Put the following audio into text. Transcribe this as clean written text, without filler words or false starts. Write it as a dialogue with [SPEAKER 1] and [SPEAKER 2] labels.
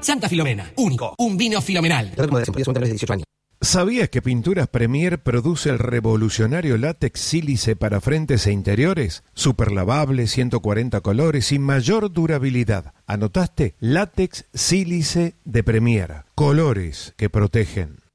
[SPEAKER 1] Santa Filomena, único, un vino filomenal.
[SPEAKER 2] ¿Sabías que Pinturas Premier produce el revolucionario látex sílice para frentes e interiores? Super lavable, 140 colores y mayor durabilidad. ¿Anotaste? Látex sílice de Premier. Colores que protegen.